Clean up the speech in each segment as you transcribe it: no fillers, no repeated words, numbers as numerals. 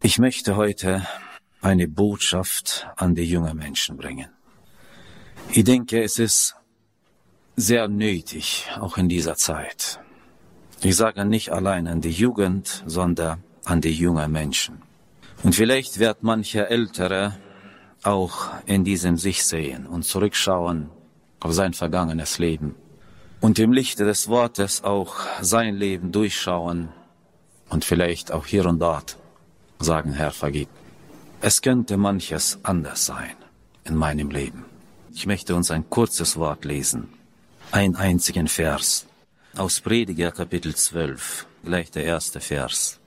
Ich möchte heute eine Botschaft an die jungen Menschen bringen. Ich denke, es ist sehr nötig, auch in dieser Zeit. Ich sage nicht allein an die Jugend, sondern an die jungen Menschen. Und vielleicht wird mancher Ältere auch in diesem sich sehen und zurückschauen auf sein vergangenes Leben und im Lichte des Wortes auch sein Leben durchschauen und vielleicht auch hier und dort sagen, Herr, vergib. Es könnte manches anders sein in meinem Leben. Ich möchte uns ein kurzes Wort lesen, einen einzigen Vers aus Prediger Kapitel 12, gleich der erste Vers.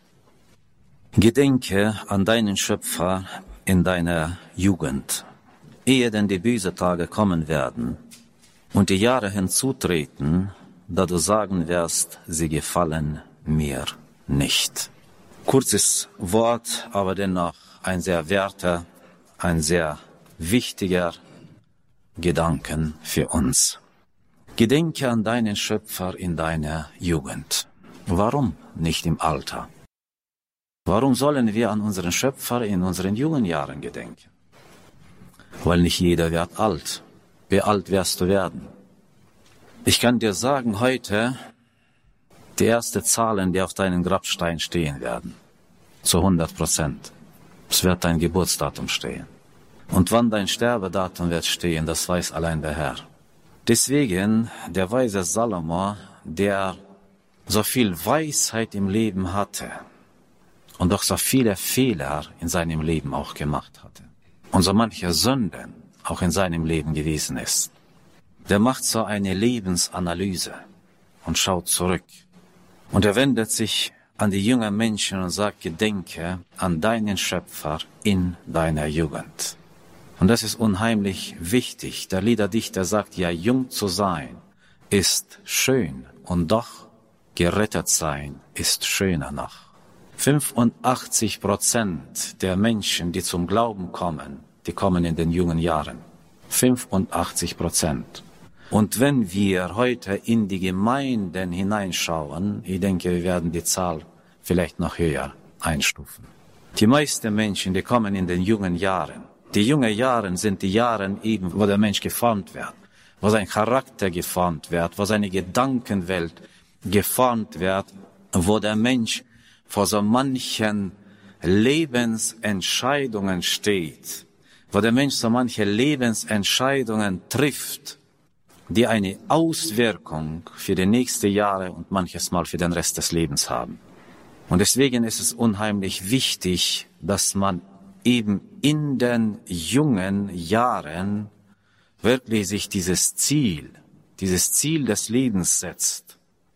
Gedenke an deinen Schöpfer in deiner Jugend, ehe denn die bösen Tage kommen werden und die Jahre hinzutreten, da du sagen wirst, sie gefallen mir nicht. Kurzes Wort, aber dennoch ein sehr werter, ein sehr wichtiger Gedanken für uns. Gedenke an deinen Schöpfer in deiner Jugend. Warum nicht im Alter? Warum sollen wir an unseren Schöpfer in unseren jungen Jahren gedenken? Weil nicht jeder wird alt. Wie alt wirst du werden? Ich kann dir sagen, heute die ersten Zahlen, die auf deinem Grabstein stehen werden, zu 100%. Es wird dein Geburtsdatum stehen. Und wann dein Sterbedatum wird stehen, das weiß allein der Herr. Deswegen, der weise Salomo, der so viel Weisheit im Leben hatte und doch so viele Fehler in seinem Leben auch gemacht hatte und so manche Sünden auch in seinem Leben gewesen ist, der macht so eine Lebensanalyse und schaut zurück. Und er wendet sich an die jungen Menschen und sagt, gedenke an deinen Schöpfer in deiner Jugend. Und das ist unheimlich wichtig. Der Liederdichter sagt, ja, jung zu sein ist schön und doch gerettet sein ist schöner noch. 85% der Menschen, die zum Glauben kommen, die kommen in den jungen Jahren. 85%. Und wenn wir heute in die Gemeinden hineinschauen, ich denke, wir werden die Zahl vielleicht noch höher einstufen. Die meisten Menschen, die kommen in den jungen Jahren. Die jungen Jahre sind die Jahre eben, wo der Mensch geformt wird, wo sein Charakter geformt wird, wo seine Gedankenwelt geformt wird, wo der Mensch vor so manchen Lebensentscheidungen steht, wo der Mensch so manche Lebensentscheidungen trifft, die eine Auswirkung für die nächsten Jahre und manches Mal für den Rest des Lebens haben. Und deswegen ist es unheimlich wichtig, dass man eben in den jungen Jahren wirklich sich dieses Ziel des Lebens setzt,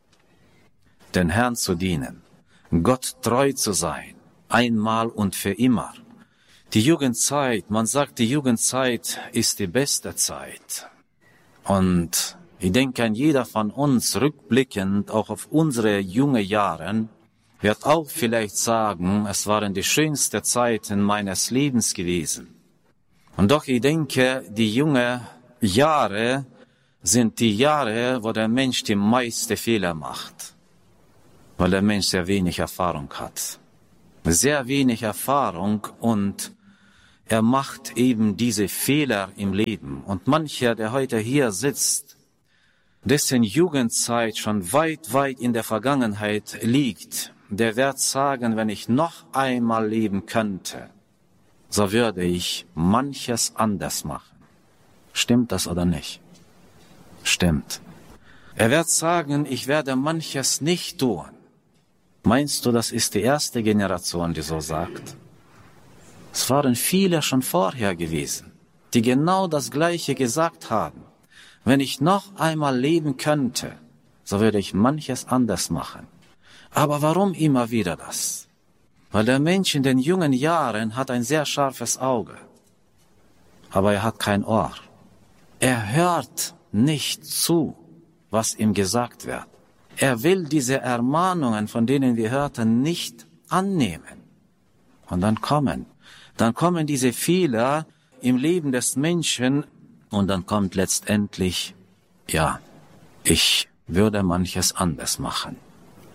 den Herrn zu dienen, Gott treu zu sein, einmal und für immer. Die Jugendzeit, man sagt, die Jugendzeit ist die beste Zeit. Und ich denke, an jeder von uns, rückblickend auch auf unsere jungen Jahre, wird auch vielleicht sagen, es waren die schönsten Zeiten meines Lebens gewesen. Und doch, ich denke, die jungen Jahre sind die Jahre, wo der Mensch die meisten Fehler macht, weil der Mensch sehr wenig Erfahrung hat. Sehr wenig Erfahrung und er macht eben diese Fehler im Leben. Und mancher, der heute hier sitzt, dessen Jugendzeit schon weit, weit in der Vergangenheit liegt, der wird sagen, wenn ich noch einmal leben könnte, so würde ich manches anders machen. Stimmt das oder nicht? Stimmt. Er wird sagen, ich werde manches nicht tun. Meinst du, das ist die erste Generation, die so sagt? Es waren viele schon vorher gewesen, die genau das Gleiche gesagt haben. Wenn ich noch einmal leben könnte, so würde ich manches anders machen. Aber warum immer wieder das? Weil der Mensch in den jungen Jahren hat ein sehr scharfes Auge, aber er hat kein Ohr. Er hört nicht zu, was ihm gesagt wird. Er will diese Ermahnungen, von denen wir hörten, nicht annehmen. Und dann kommen diese Fehler im Leben des Menschen und dann kommt letztendlich, ja, ich würde manches anders machen.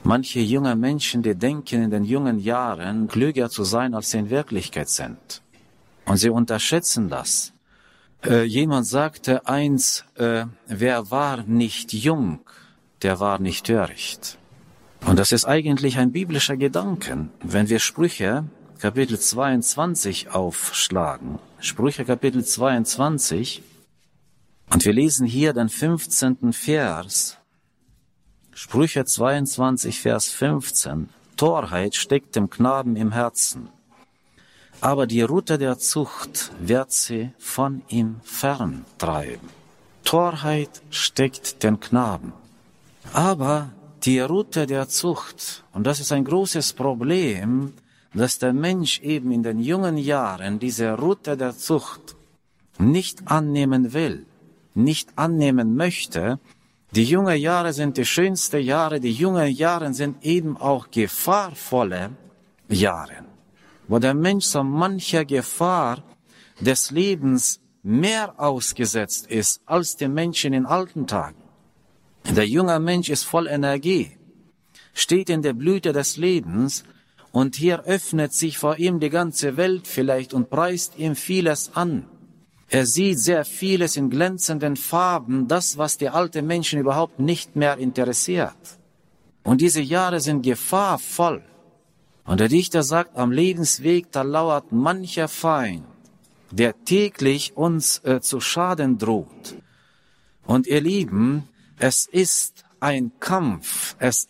Manche junge Menschen, die denken in den jungen Jahren, klüger zu sein, als sie in Wirklichkeit sind. Und sie unterschätzen das. Jemand sagte eins, wer war nicht jung, der war nicht töricht. Und das ist eigentlich ein biblischer Gedanke. Wenn wir Sprüche Kapitel 22 aufschlagen, Sprüche Kapitel 22, und wir lesen hier den 15. Vers, Sprüche 22, Vers 15, Torheit steckt dem Knaben im Herzen, aber die Rute der Zucht wird sie von ihm ferntreiben. Torheit steckt den Knaben, aber die Rute der Zucht, und das ist ein großes Problem, dass der Mensch eben in den jungen Jahren diese Rute der Zucht nicht annehmen will, nicht annehmen möchte. Die jungen Jahre sind die schönsten Jahre, die jungen Jahre sind eben auch gefahrvolle Jahre, wo der Mensch so mancher Gefahr des Lebens mehr ausgesetzt ist als die Menschen in alten Tagen. Der junge Mensch ist voll Energie, steht in der Blüte des Lebens, und hier öffnet sich vor ihm die ganze Welt vielleicht und preist ihm vieles an. Er sieht sehr vieles in glänzenden Farben, das, was die alten Menschen überhaupt nicht mehr interessiert. Und diese Jahre sind gefahrvoll. Und der Dichter sagt, am Lebensweg, da lauert mancher Feind, der täglich uns zu Schaden droht. Und ihr Lieben, es ist ein Kampf, es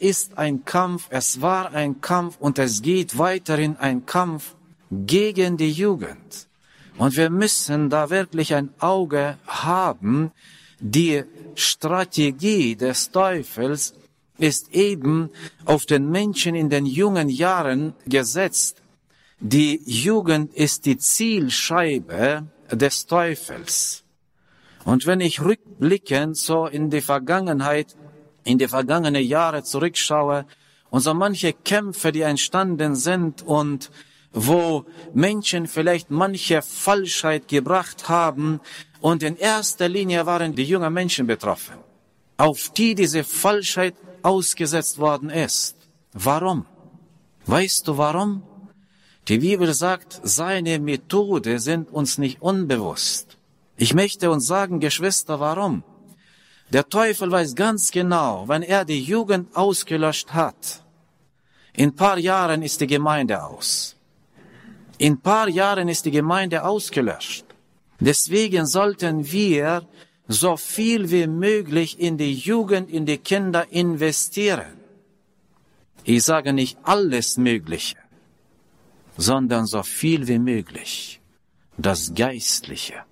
war ein Kampf und es geht weiterhin ein Kampf gegen die Jugend. Und wir müssen da wirklich ein Auge haben. Die Strategie des Teufels ist eben auf den Menschen in den jungen Jahren gesetzt. Die Jugend ist die Zielscheibe des Teufels. Und wenn ich rückblickend so in die Vergangenheit, in die vergangenen Jahre zurückschaue und so manche Kämpfe, die entstanden sind und wo Menschen vielleicht manche Falschheit gebracht haben, und in erster Linie waren die jungen Menschen betroffen, auf die diese Falschheit ausgesetzt worden ist. Warum? Weißt du warum? Die Bibel sagt, seine Methode sind uns nicht unbewusst. Ich möchte uns sagen, Geschwister, warum? Der Teufel weiß ganz genau, wenn er die Jugend ausgelöscht hat, in ein paar Jahren ist die Gemeinde aus. In ein paar Jahren ist die Gemeinde ausgelöscht. Deswegen sollten wir so viel wie möglich in die Jugend, in die Kinder investieren. Ich sage nicht alles Mögliche, sondern so viel wie möglich. Das Geistliche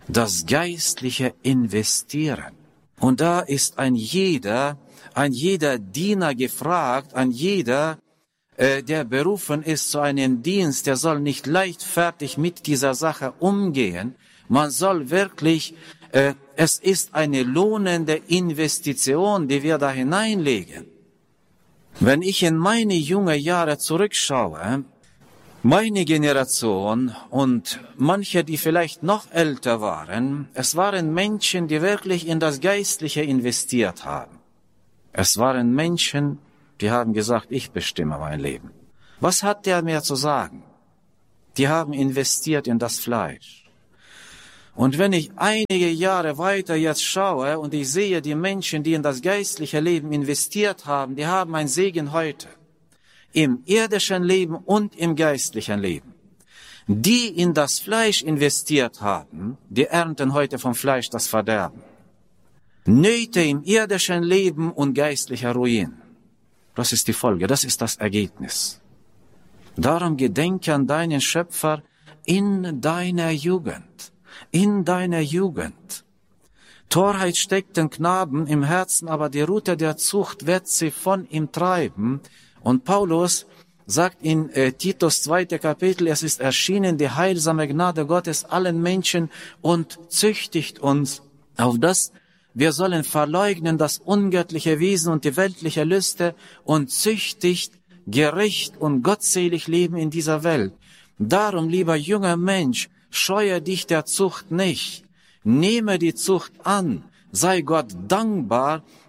investieren. Und da ist ein jeder Diener gefragt, ein jeder, der berufen ist zu einem Dienst, der soll nicht leichtfertig mit dieser Sache umgehen. Man soll wirklich, es ist eine lohnende Investition, die wir da hineinlegen. Wenn ich in meine jungen Jahre zurückschaue, meine Generation und manche, die vielleicht noch älter waren, es waren Menschen, die wirklich in das Geistliche investiert haben. Es waren Menschen, die haben gesagt, ich bestimme mein Leben. Was hat der mir zu sagen? Die haben investiert in das Fleisch. Und wenn ich einige Jahre weiter jetzt schaue und ich sehe die Menschen, die in das geistliche Leben investiert haben, die haben einen Segen heute. Im irdischen Leben und im geistlichen Leben. Die in das Fleisch investiert haben, die ernten heute vom Fleisch das Verderben. Nöte im irdischen Leben und geistlicher Ruin. Das ist die Folge, das ist das Ergebnis. Darum gedenke an deinen Schöpfer in deiner Jugend. In deiner Jugend. Torheit steckt den Knaben im Herzen, aber die Rute der Zucht wird sie von ihm treiben. Und Paulus sagt in Titus 2. Kapitel, es ist erschienen die heilsame Gnade Gottes allen Menschen und züchtigt uns, auf das wir sollen verleugnen das ungöttliche Wesen und die weltliche Lüste und züchtigt, gerecht und gottselig leben in dieser Welt. Darum, lieber junger Mensch, scheue dich der Zucht nicht. Nehme die Zucht an. Sei Gott dankbar,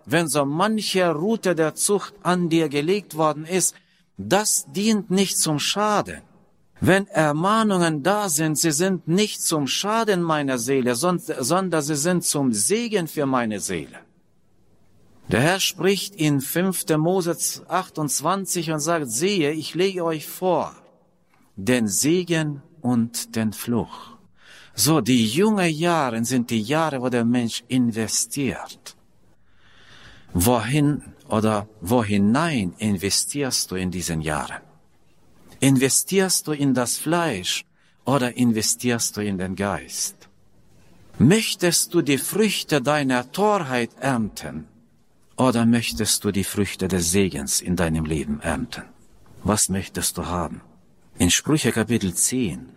wenn so manche Rute der Zucht an dir gelegt worden ist, das dient nicht zum Schaden. Wenn Ermahnungen da sind, sie sind nicht zum Schaden meiner Seele, sondern sie sind zum Segen für meine Seele. Der Herr spricht in 5. Mose 28 und sagt, siehe, ich lege euch vor den Segen und den Fluch. So, die jungen Jahre sind die Jahre, wo der Mensch investiert. Wohin oder wo hinein investierst du in diesen Jahren? Investierst du in das Fleisch oder investierst du in den Geist? Möchtest du die Früchte deiner Torheit ernten oder möchtest du die Früchte des Segens in deinem Leben ernten? Was möchtest du haben? In Sprüche Kapitel 10,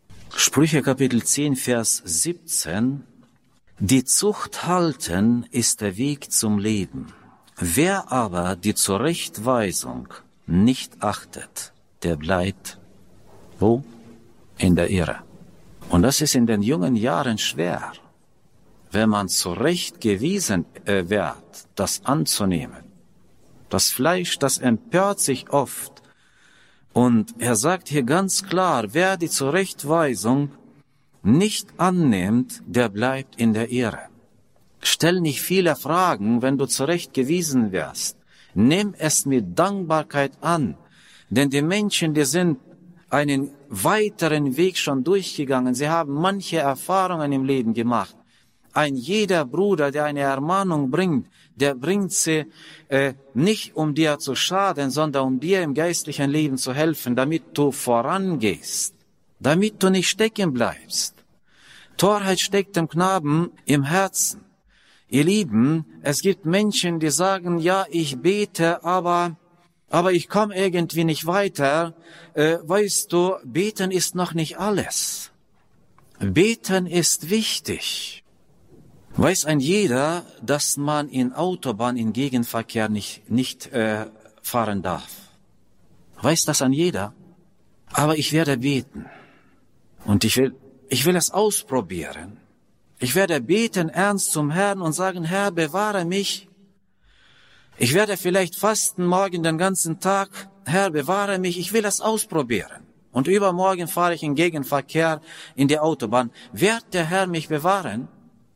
Vers 17, die Zucht halten ist der Weg zum Leben. Wer aber die Zurechtweisung nicht achtet, der bleibt, wo? In der Irre. Und das ist in den jungen Jahren schwer, wenn man zurechtgewiesen wird, das anzunehmen. Das Fleisch, das empört sich oft. Und er sagt hier ganz klar, wer die Zurechtweisung nicht annimmt, der bleibt in der Irre. Stell nicht viele Fragen, wenn du zurechtgewiesen wirst. Nimm es mit Dankbarkeit an. Denn die Menschen, die sind einen weiteren Weg schon durchgegangen. Sie haben manche Erfahrungen im Leben gemacht. Ein jeder Bruder, der eine Ermahnung bringt, der bringt sie nicht, um dir zu schaden, sondern um dir im geistlichen Leben zu helfen, damit du vorangehst, damit du nicht stecken bleibst. Torheit steckt dem Knaben im Herzen. Ihr Lieben, es gibt Menschen, die sagen, ja, ich bete, aber ich komme irgendwie nicht weiter. Weißt du, beten ist noch nicht alles. Beten ist wichtig. Weiß ein jeder, dass man in Autobahn, in Gegenverkehr nicht fahren darf. Weiß das ein jeder? Aber ich werde beten. Und ich will es ausprobieren. Ich werde beten ernst zum Herrn und sagen, Herr, bewahre mich. Ich werde vielleicht fasten morgen den ganzen Tag. Herr, bewahre mich. Ich will es ausprobieren. Und übermorgen fahre ich in Gegenverkehr in die Autobahn. Wird der Herr mich bewahren?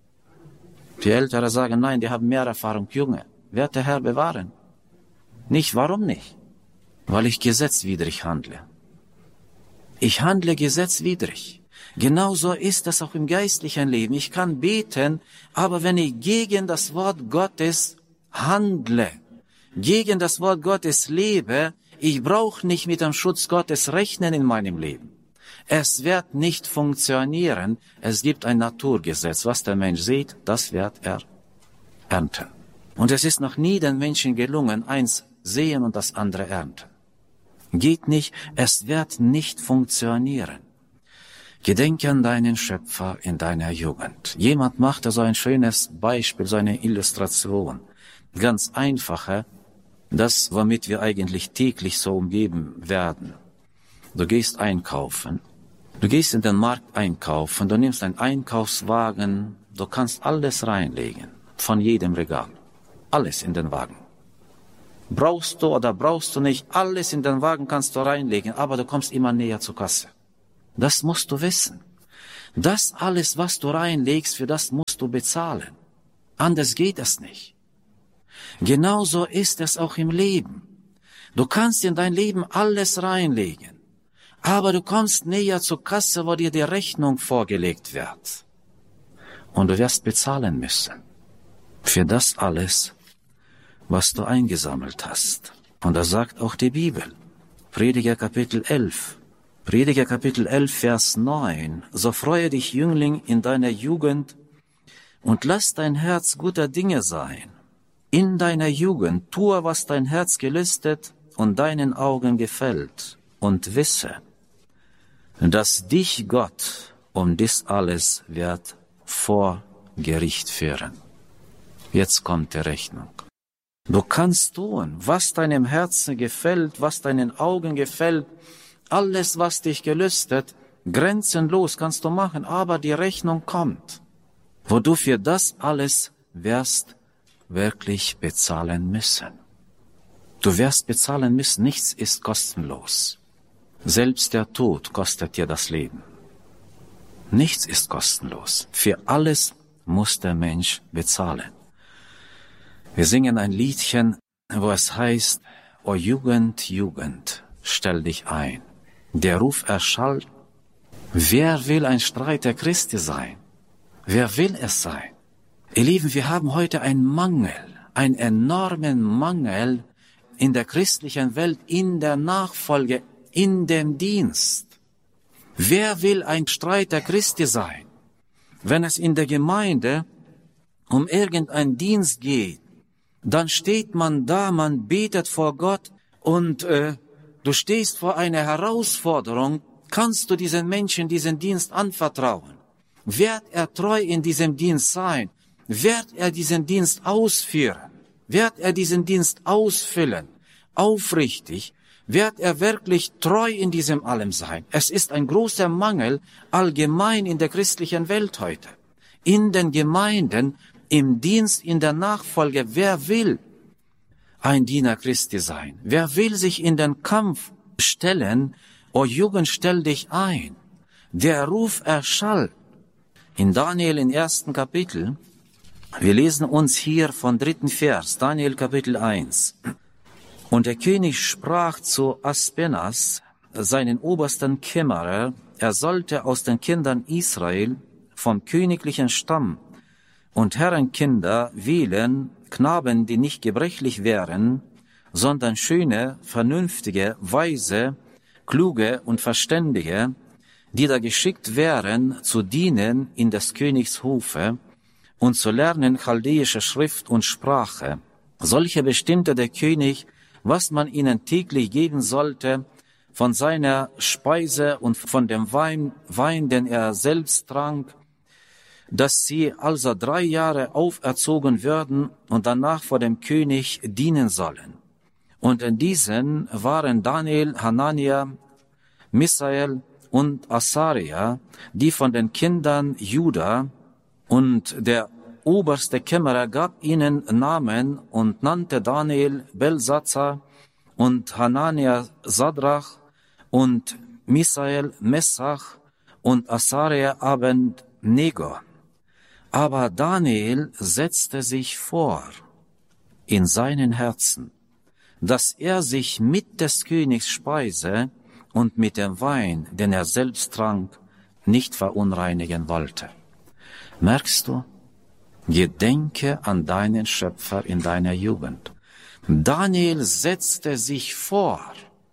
Die Ältere sagen, nein, die haben mehr Erfahrung. Junge, wird der Herr bewahren? Nicht, warum nicht? Weil ich gesetzwidrig handle. Ich handle gesetzwidrig. Genauso ist das auch im geistlichen Leben. Ich kann beten, aber wenn ich gegen das Wort Gottes handle, gegen das Wort Gottes lebe, ich brauche nicht mit dem Schutz Gottes rechnen in meinem Leben. Es wird nicht funktionieren. Es gibt ein Naturgesetz. Was der Mensch sieht, das wird er ernten. Und es ist noch nie den Menschen gelungen, eins sehen und das andere ernten. Geht nicht, es wird nicht funktionieren. Gedenke an deinen Schöpfer in deiner Jugend. Jemand machte so ein schönes Beispiel, so eine Illustration. Ganz einfache, das, womit wir eigentlich täglich so umgeben werden. Du gehst einkaufen. Du gehst in den Markt einkaufen, du nimmst einen Einkaufswagen, du kannst alles reinlegen, von jedem Regal. Alles in den Wagen. Brauchst du oder brauchst du nicht, alles in den Wagen kannst du reinlegen, aber du kommst immer näher zur Kasse. Das musst du wissen. Das alles, was du reinlegst, für das musst du bezahlen. Anders geht es nicht. Genauso ist es auch im Leben. Du kannst in dein Leben alles reinlegen. Aber du kommst näher zur Kasse, wo dir die Rechnung vorgelegt wird. Und du wirst bezahlen müssen. Für das alles, was du eingesammelt hast. Und das sagt auch die Bibel. Prediger Kapitel 11, Vers 9. So freue dich, Jüngling, in deiner Jugend und lass dein Herz guter Dinge sein. In deiner Jugend tue, was dein Herz gelüstet und deinen Augen gefällt. Und wisse, dass dich Gott um dies alles wird vor Gericht führen. Jetzt kommt die Rechnung. Du kannst tun, was deinem Herzen gefällt, was deinen Augen gefällt, alles, was dich gelüstet, grenzenlos kannst du machen, aber die Rechnung kommt, wo du für das alles wirst wirklich bezahlen müssen. Du wirst bezahlen müssen, nichts ist kostenlos. Selbst der Tod kostet dir das Leben. Nichts ist kostenlos. Für alles muss der Mensch bezahlen. Wir singen ein Liedchen, wo es heißt, O Jugend, Jugend, stell dich ein. Der Ruf erschallt. Wer will ein Streiter Christi sein? Wer will es sein? Ihr Lieben, wir haben heute einen Mangel, einen enormen Mangel in der christlichen Welt, in der Nachfolge, in dem Dienst. Wer will ein Streiter Christi sein? Wenn es in der Gemeinde um irgendeinen Dienst geht, dann steht man da, man betet vor Gott und du stehst vor einer Herausforderung. Kannst du diesen Menschen diesen Dienst anvertrauen? Wird er treu in diesem Dienst sein? Wird er diesen Dienst ausführen? Wird er diesen Dienst ausfüllen? Aufrichtig? Wird er wirklich treu in diesem allem sein? Es ist ein großer Mangel allgemein in der christlichen Welt heute. In den Gemeinden, im Dienst, in der Nachfolge. Wer will ein Diener Christi sein? Wer will sich in den Kampf stellen? O Jugend, stell dich ein. Der Ruf erschallt. In Daniel im 1. Kapitel, wir lesen uns hier von 3. Vers, Daniel Kapitel 1. Und der König sprach zu Aspenas, seinen obersten Kämmerer, er sollte aus den Kindern Israel vom königlichen Stamm und Herrenkinder wählen, Knaben, die nicht gebrechlich wären, sondern schöne, vernünftige, weise, kluge und verständige, die da geschickt wären, zu dienen in des Königs Hofe und zu lernen chaldäische Schrift und Sprache. Solche bestimmte der König, was man ihnen täglich geben sollte, von seiner Speise und von dem Wein, den er selbst trank, dass sie also 3 Jahre auferzogen würden und danach vor dem König dienen sollen. Und in diesen waren Daniel, Hanania, Misael und Asaria, die von den Kindern Juda, und der oberste Kämmerer gab ihnen Namen und nannte Daniel Belsatzar und Hanania Sadrach und Misael Messach und Asaria Abednego. Aber Daniel setzte sich vor in seinen Herzen, dass er sich mit des Königs Speise und mit dem Wein, den er selbst trank, nicht verunreinigen wollte. Merkst du? Gedenke an deinen Schöpfer in deiner Jugend. Daniel setzte sich vor.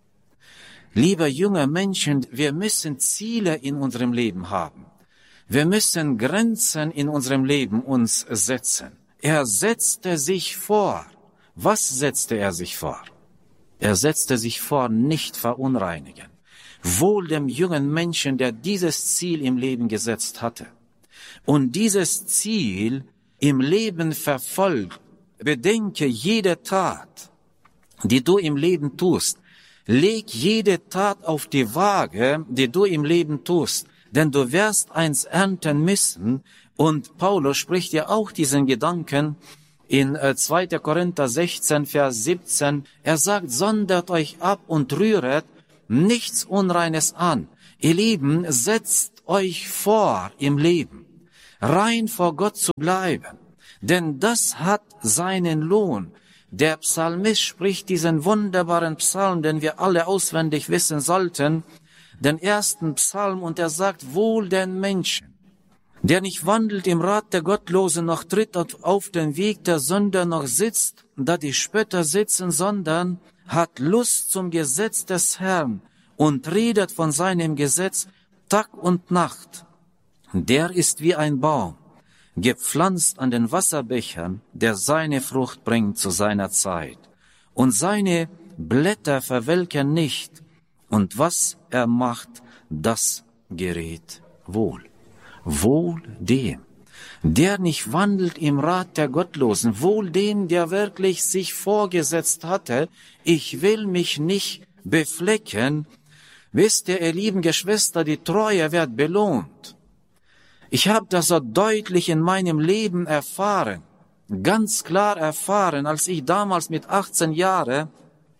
Liebe junge Menschen, wir müssen Ziele in unserem Leben haben. Wir müssen Grenzen in unserem Leben uns setzen. Er setzte sich vor. Was setzte er sich vor? Er setzte sich vor, nicht verunreinigen. Wohl dem jungen Menschen, der dieses Ziel im Leben gesetzt hatte. Und dieses Ziel im Leben verfolgt. Bedenke jede Tat, die du im Leben tust. Leg jede Tat auf die Waage, die du im Leben tust. Denn du wirst eins ernten müssen. Und Paulus spricht ja auch diesen Gedanken in 2. Korinther 16, Vers 17. Er sagt, sondert euch ab und rühret nichts Unreines an. Ihr Lieben, setzt euch vor im Leben, rein vor Gott zu bleiben. Denn das hat seinen Lohn. Der Psalmist spricht diesen wunderbaren Psalm, den wir alle auswendig wissen sollten, den 1. Psalm, und er sagt, wohl den Menschen, der nicht wandelt im Rat der Gottlosen, noch tritt auf den Weg der Sünder, noch sitzt, da die Spötter sitzen, sondern hat Lust zum Gesetz des Herrn und redet von seinem Gesetz Tag und Nacht. Der ist wie ein Baum, gepflanzt an den Wasserbechern, der seine Frucht bringt zu seiner Zeit. Und seine Blätter verwelken nicht. Und was er macht, das gerät wohl. Wohl dem, der nicht wandelt im Rat der Gottlosen, wohl dem, der wirklich sich vorgesetzt hatte, ich will mich nicht beflecken. Wisst ihr, ihr lieben Geschwister, die Treue wird belohnt. Ich habe das so deutlich in meinem Leben erfahren. ganz klar erfahren, als ich damals mit 18 Jahren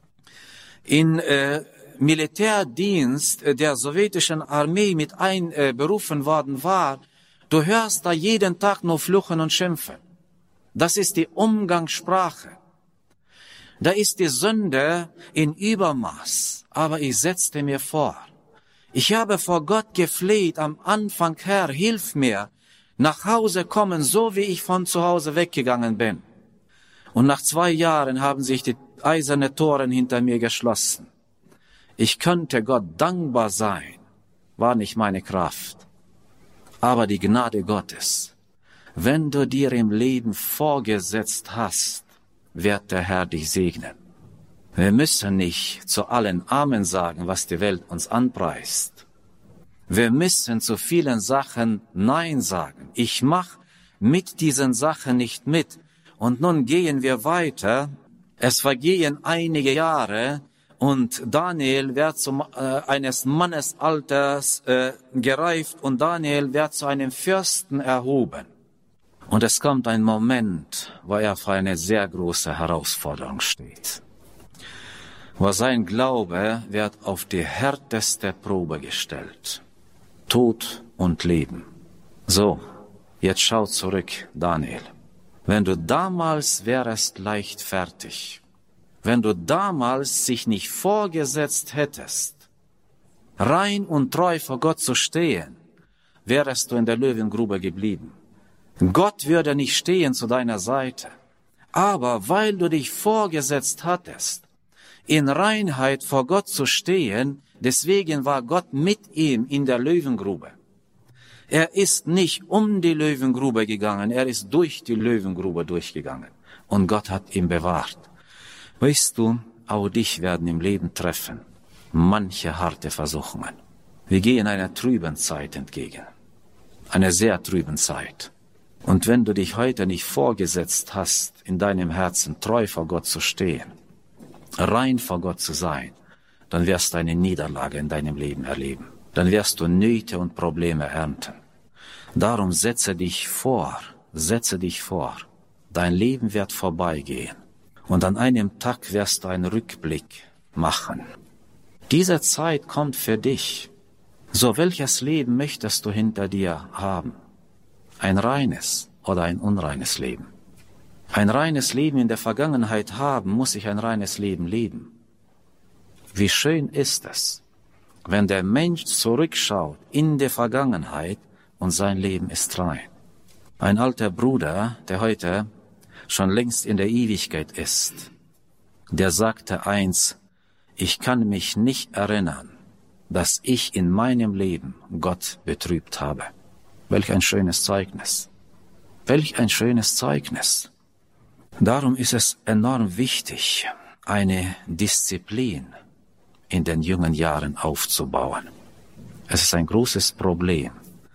in Militärdienst der sowjetischen Armee mit einberufen worden war. Du hörst da jeden Tag nur Fluchen und Schimpfen. Das ist die Umgangssprache. Da ist die Sünde in Übermaß. Aber ich setzte mir vor, ich habe vor Gott gefleht am Anfang, Herr, hilf mir, nach Hause kommen, so wie ich von zu Hause weggegangen bin. Und nach 2 Jahren haben sich die eiserne Toren hinter mir geschlossen. Ich könnte Gott dankbar sein, war nicht meine Kraft. Aber die Gnade Gottes, wenn du dir im Leben vorgesetzt hast, wird der Herr dich segnen. Wir müssen nicht zu allen Amen sagen, was die Welt uns anpreist. Wir müssen zu vielen Sachen Nein sagen. Ich mache mit diesen Sachen nicht mit. Und nun gehen wir weiter. Es vergehen einige Jahre und Daniel wird zu eines Mannesalters gereift und Daniel wird zu einem Fürsten erhoben. Und es kommt ein Moment, wo er vor einer sehr großen Herausforderung steht. Wo sein Glaube wird auf die härteste Probe gestellt. Tod und Leben. So, jetzt schau zurück, Daniel. Wenn du damals wärest leichtfertig, wenn du damals sich nicht vorgesetzt hättest, rein und treu vor Gott zu stehen, wärest du in der Löwengrube geblieben. Gott würde nicht stehen zu deiner Seite. Aber weil du dich vorgesetzt hattest, in Reinheit vor Gott zu stehen, deswegen war Gott mit ihm in der Löwengrube. Er ist nicht um die Löwengrube gegangen, er ist durch die Löwengrube durchgegangen. Und Gott hat ihn bewahrt. Weißt du, auch dich werden im Leben treffen manche harte Versuchungen. Wir gehen einer trüben Zeit entgegen. Einer sehr trüben Zeit. Und wenn du dich heute nicht vorgesetzt hast, in deinem Herzen treu vor Gott zu stehen, rein vor Gott zu sein, dann wirst du eine Niederlage in deinem Leben erleben. Dann wirst du Nöte und Probleme ernten. Darum setze dich vor. Dein Leben wird vorbeigehen. Und an einem Tag wirst du einen Rückblick machen. Diese Zeit kommt für dich. So, welches Leben möchtest du hinter dir haben? Ein reines oder ein unreines Leben? Ein reines Leben in der Vergangenheit haben, muss ich ein reines Leben leben. Wie schön ist es, wenn der Mensch zurückschaut in die Vergangenheit und sein Leben ist rein. Ein alter Bruder, der heute schon längst in der Ewigkeit ist, der sagte eins: Ich kann mich nicht erinnern, dass ich in meinem Leben Gott betrübt habe. Welch ein schönes Zeugnis. Welch ein schönes Zeugnis. Darum ist es enorm wichtig, eine Disziplin in den jungen Jahren aufzubauen. Es ist ein großes Problem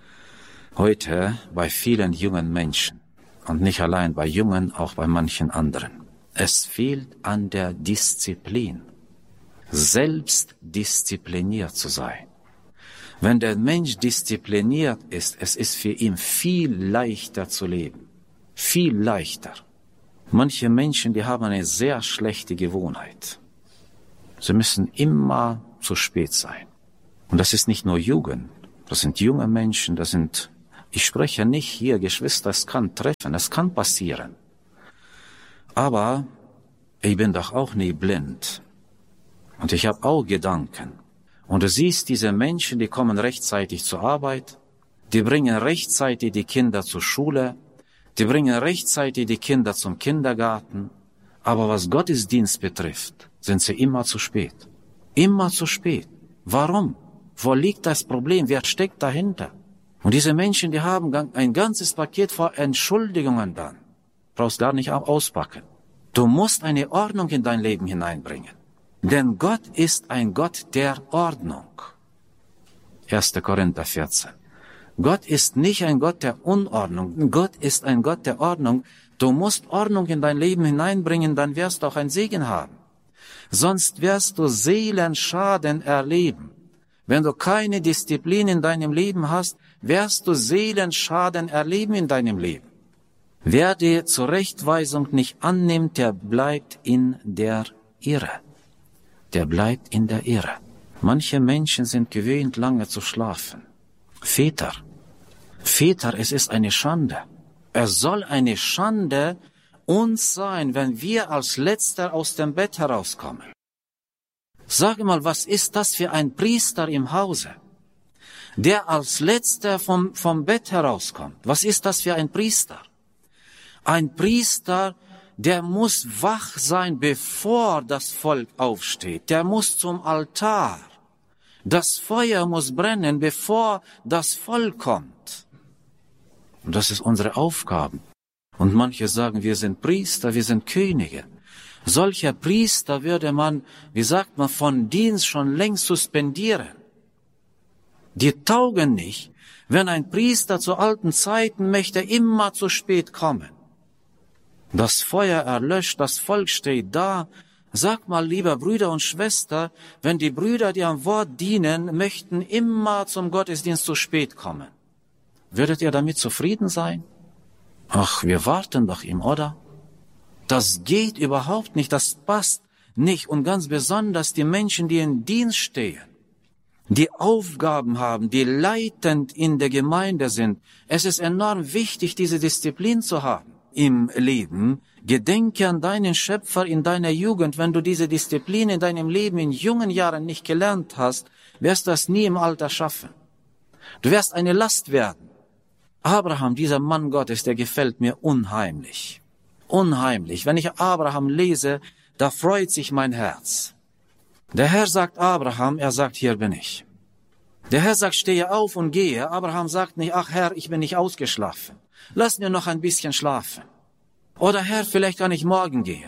heute bei vielen jungen Menschen und nicht allein bei Jungen, auch bei manchen anderen. Es fehlt an der Disziplin, selbst diszipliniert zu sein. Wenn der Mensch diszipliniert ist, es ist für ihn viel leichter zu leben. Viel leichter. Manche Menschen, die haben eine sehr schlechte Gewohnheit. Sie müssen immer zu spät sein. Und das ist nicht nur Jugend. Das sind junge Menschen, ich spreche nicht hier, Geschwister, es kann treffen, es kann passieren. Aber ich bin doch auch nie blind. Und ich habe auch Gedanken. Und du siehst diese Menschen, die kommen rechtzeitig zur Arbeit, die bringen rechtzeitig die Kinder zur Schule, die bringen rechtzeitig die Kinder zum Kindergarten. Aber was Gottesdienst betrifft, sind sie immer zu spät. Immer zu spät. Warum? Wo liegt das Problem? Wer steckt dahinter? Und diese Menschen, die haben ein ganzes Paket vor Entschuldigungen dann. Brauchst gar nicht auspacken. Du musst eine Ordnung in dein Leben hineinbringen. Denn Gott ist ein Gott der Ordnung. 1. Korinther 14. Gott ist nicht ein Gott der Unordnung. Gott ist ein Gott der Ordnung. Du musst Ordnung in dein Leben hineinbringen, dann wirst du auch einen Segen haben. Sonst wirst du Seelenschaden erleben. Wenn du keine Disziplin in deinem Leben hast, wirst du Seelenschaden erleben in deinem Leben. Wer die Zurechtweisung nicht annimmt, der bleibt in der Irre. Der bleibt in der Irre. Manche Menschen sind gewöhnt, lange zu schlafen. Väter, es ist eine Schande. Es soll eine Schande uns sein, wenn wir als Letzter aus dem Bett herauskommen. Sag mal, was ist das für ein Priester im Hause, der als Letzter vom Bett herauskommt? Was ist das für ein Priester? Ein Priester, der muss wach sein, bevor das Volk aufsteht. Der muss zum Altar. Das Feuer muss brennen, bevor das Volk kommt. Und das ist unsere Aufgabe. Und manche sagen, wir sind Priester, wir sind Könige. Solcher Priester würde man, wie sagt man, von Dienst schon längst suspendieren. Die taugen nicht. Wenn ein Priester zu alten Zeiten möchte immer zu spät kommen. Das Feuer erlöscht, das Volk steht da. Sag mal, lieber Brüder und Schwester, wenn die Brüder, die am Wort dienen, möchten immer zum Gottesdienst zu spät kommen. Würdet ihr damit zufrieden sein? Ach, wir warten doch ihm, oder? Das geht überhaupt nicht, das passt nicht. Und ganz besonders die Menschen, die in Dienst stehen, die Aufgaben haben, die leitend in der Gemeinde sind. Es ist enorm wichtig, diese Disziplin zu haben im Leben. Gedenke an deinen Schöpfer in deiner Jugend. Wenn du diese Disziplin in deinem Leben in jungen Jahren nicht gelernt hast, wirst du das nie im Alter schaffen. Du wirst eine Last werden. Abraham, dieser Mann Gottes, der gefällt mir unheimlich. Unheimlich. Wenn ich Abraham lese, da freut sich mein Herz. Der Herr sagt Abraham, er sagt, hier bin ich. Der Herr sagt, stehe auf und gehe. Abraham sagt nicht, ach Herr, ich bin nicht ausgeschlafen. Lass mir noch ein bisschen schlafen. Oder Herr, vielleicht kann ich morgen gehen.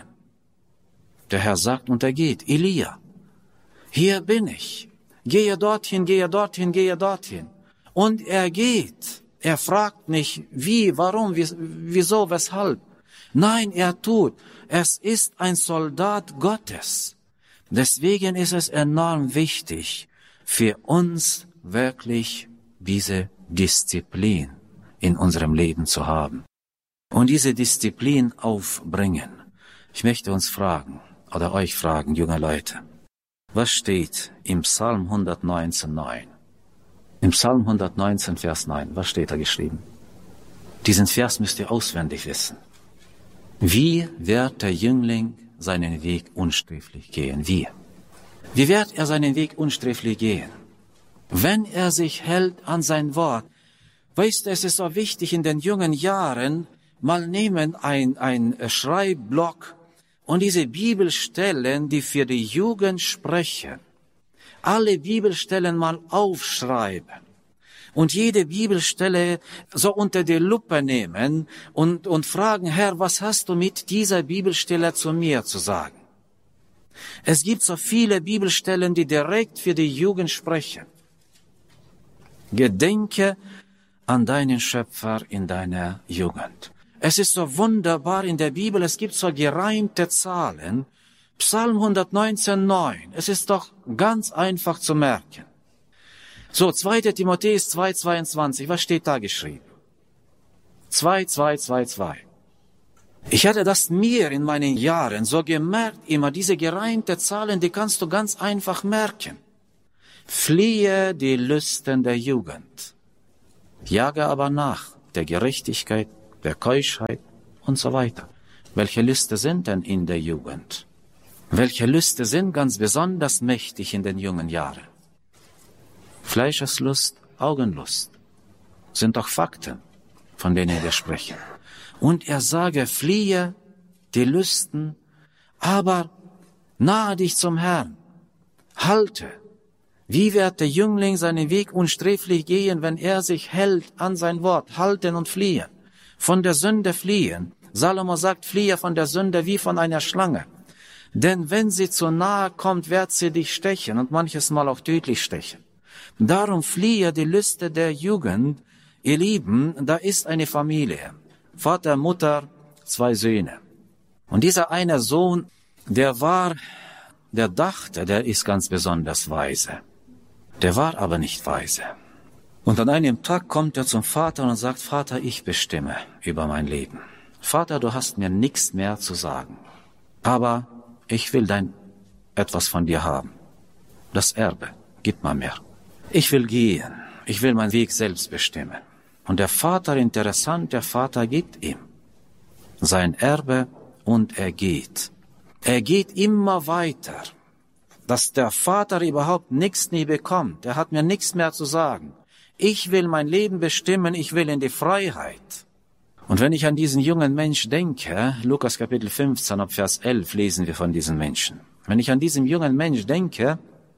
Der Herr sagt und er geht. Elia, hier bin ich. Gehe dorthin, gehe dorthin, gehe dorthin. Und er geht. Er fragt nicht, wie, warum, wieso, weshalb. Nein, er tut. Es ist ein Soldat Gottes. Deswegen ist es enorm wichtig, für uns wirklich diese Disziplin in unserem Leben zu haben. Und diese Disziplin aufbringen. Ich möchte uns fragen, oder euch fragen, junge Leute, was steht im Psalm 119,9? Im Psalm 119, Vers 9, was steht da geschrieben? Diesen Vers müsst ihr auswendig wissen. Wie wird der Jüngling seinen Weg unsträflich gehen? Wie? Wie wird er seinen Weg unsträflich gehen? Wenn er sich hält an sein Wort. Weißt du, es ist so wichtig in den jungen Jahren, mal nehmen ein Schreibblock und diese Bibelstellen, die für die Jugend sprechen, alle Bibelstellen mal aufschreiben und jede Bibelstelle so unter die Lupe nehmen und fragen, Herr, was hast du mit dieser Bibelstelle zu mir zu sagen? Es gibt so viele Bibelstellen, die direkt für die Jugend sprechen. Gedenke an deinen Schöpfer in deiner Jugend. Es ist so wunderbar in der Bibel, es gibt so gereimte Zahlen. Psalm 119,9, es ist doch ganz einfach zu merken. So, 2. Timotheus 2,22, was steht da geschrieben? 2,2,2,2. Ich hatte das mir in meinen Jahren so gemerkt, immer diese gereimte Zahlen, die kannst du ganz einfach merken. Fliehe die Lüsten der Jugend, jage aber nach der Gerechtigkeit, der Keuschheit und so weiter. Welche Lüste sind denn in der Jugend? Welche Lüste sind ganz besonders mächtig in den jungen Jahren? Fleischeslust, Augenlust sind doch Fakten, von denen wir sprechen. Und er sage, fliehe die Lüsten, aber nahe dich zum Herrn, halte. Wie wird der Jüngling seinen Weg unsträflich gehen, wenn er sich hält an sein Wort, halten und fliehen? Von der Sünde fliehen. Salomo sagt, fliehe von der Sünde wie von einer Schlange. Denn wenn sie zu nahe kommt, wird sie dich stechen und manches Mal auch tödlich stechen. Darum fliehe die Lüste der Jugend. Ihr Lieben, da ist eine Familie. Vater, Mutter, 2 Söhne. Und dieser eine Sohn, der dachte, der ist ganz besonders weise. Der war aber nicht weise. Und an einem Tag kommt er zum Vater und sagt, Vater, ich bestimme über mein Leben. Vater, du hast mir nichts mehr zu sagen, aber ich will etwas von dir haben. Das Erbe, gib mal mehr. Ich will gehen, ich will meinen Weg selbst bestimmen. Und der Vater, interessant, der Vater gibt ihm sein Erbe und er geht. Er geht immer weiter, dass der Vater überhaupt nichts nie bekommt. Er hat mir nichts mehr zu sagen. Ich will mein Leben bestimmen, ich will in die Freiheit. Und wenn ich an diesen jungen Mensch denke, Lukas Kapitel 15 ab Vers 11 lesen wir von diesem Menschen. Wenn ich an diesen jungen Mensch denke,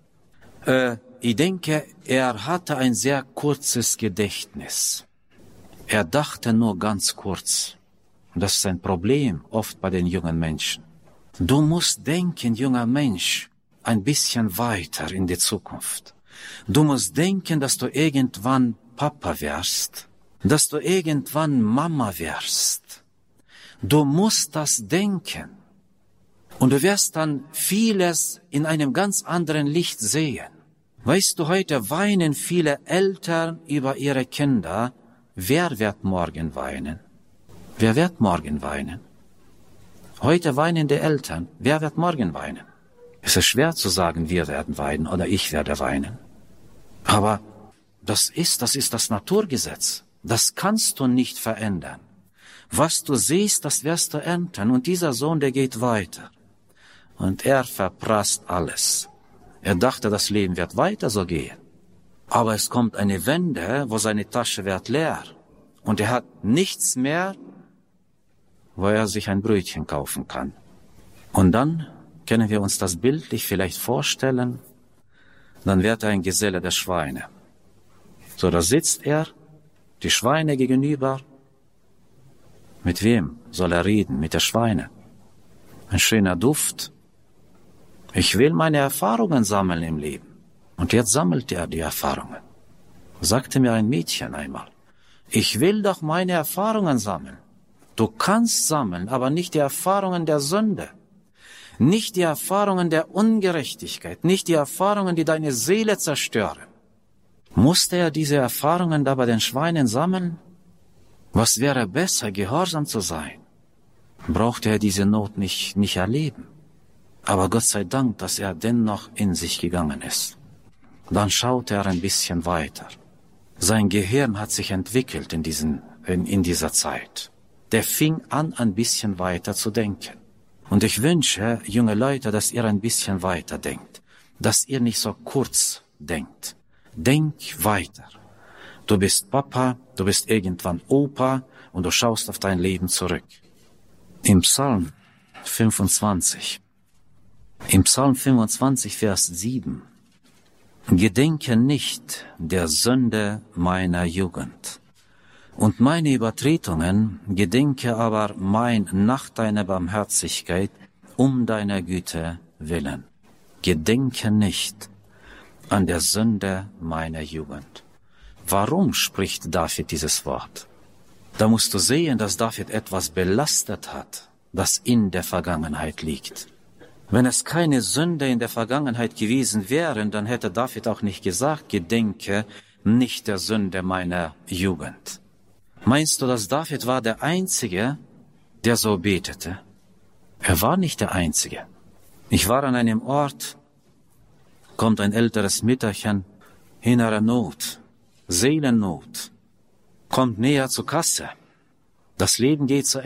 ich denke, er hatte ein sehr kurzes Gedächtnis. Er dachte nur ganz kurz. Und das ist ein Problem oft bei den jungen Menschen. Du musst denken, junger Mensch, ein bisschen weiter in die Zukunft. Du musst denken, dass du irgendwann Papa wirst, dass du irgendwann Mama wirst. Du musst das denken. Und du wirst dann vieles in einem ganz anderen Licht sehen. Weißt du, heute weinen viele Eltern über ihre Kinder. Wer wird morgen weinen? Wer wird morgen weinen? Heute weinen die Eltern. Wer wird morgen weinen? Es ist schwer zu sagen, wir werden weinen oder ich werde weinen. Aber das ist das Naturgesetz. Das kannst du nicht verändern. Was du siehst, das wirst du ernten. Und dieser Sohn, der geht weiter. Und er verprasst alles. Er dachte, das Leben wird weiter so gehen. Aber es kommt eine Wende, wo seine Tasche wird leer. Und er hat nichts mehr, wo er sich ein Brötchen kaufen kann. Und dann können wir uns das bildlich vielleicht vorstellen, dann wird er ein Geselle der Schweine. So, da sitzt er, die Schweine gegenüber. Mit wem soll er reden? Mit der Schweine. Ein schöner Duft. Ich will meine Erfahrungen sammeln im Leben. Und jetzt sammelt er die Erfahrungen. Sagte mir ein Mädchen einmal. Ich will doch meine Erfahrungen sammeln. Du kannst sammeln, aber nicht die Erfahrungen der Sünde. Nicht die Erfahrungen der Ungerechtigkeit, nicht die Erfahrungen, die deine Seele zerstören. Musste er diese Erfahrungen da bei den Schweinen sammeln? Was wäre besser, gehorsam zu sein? Brauchte er diese Not nicht erleben. Aber Gott sei Dank, dass er dennoch in sich gegangen ist. Dann schaute er ein bisschen weiter. Sein Gehirn hat sich entwickelt in dieser Zeit. Der fing an, ein bisschen weiter zu denken. Und ich wünsche, junge Leute, dass ihr ein bisschen weiter denkt. Dass ihr nicht so kurz denkt. Denk weiter. Du bist Papa, du bist irgendwann Opa und du schaust auf dein Leben zurück. Im Psalm 25, Vers 7. Gedenke nicht der Sünde meiner Jugend. Und meine Übertretungen gedenke aber nach deiner Barmherzigkeit um deiner Güte willen. Gedenke nicht an der Sünde meiner Jugend. Warum spricht David dieses Wort? Da musst du sehen, dass David etwas belastet hat, das in der Vergangenheit liegt. Wenn es keine Sünde in der Vergangenheit gewesen wäre, dann hätte David auch nicht gesagt, gedenke nicht der Sünde meiner Jugend. Meinst du, dass David war der Einzige, der so betete? Er war nicht der Einzige. Ich war an einem Ort, kommt ein älteres Mütterchen, innere Not, Seelennot, kommt näher zur Kasse. Das Leben geht zu